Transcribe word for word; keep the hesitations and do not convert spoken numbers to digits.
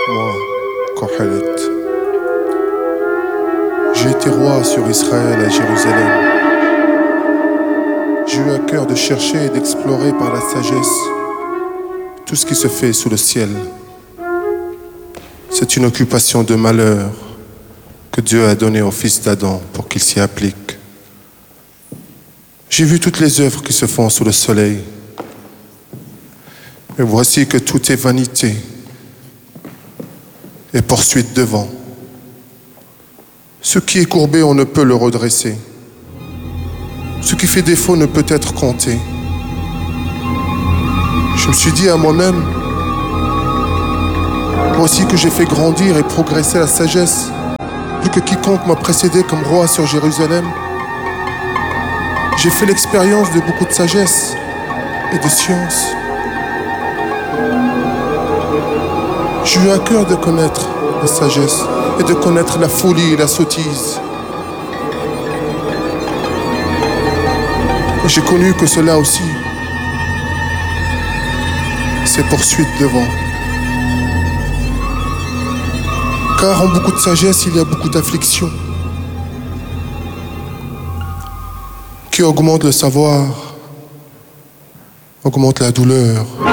Moi, Kohelet, j'ai été roi sur Israël à Jérusalem. J'ai eu à cœur de chercher et d'explorer par la sagesse tout ce qui se fait sous le ciel. C'est une occupation de malheur que Dieu a donnée au fils d'Adam pour qu'il s'y applique. J'ai vu toutes les œuvres qui se font sous le soleil. Mais voici que tout est vanité et poursuite de vent. Ce qui est courbé, on ne peut le redresser. Ce qui fait défaut ne peut être compté. Je me suis dit à moi-même, voici que j'ai fait grandir et progresser la sagesse, plus que quiconque m'a précédé comme roi sur Jérusalem. J'ai fait l'expérience de beaucoup de sagesse et de science. J'ai eu à cœur de connaître la sagesse et de connaître la folie et la sottise. Et j'ai connu que cela aussi, c'est poursuite de vent. Car en beaucoup de sagesse, il y a beaucoup d'affliction qui augmente le savoir, augmente la douleur.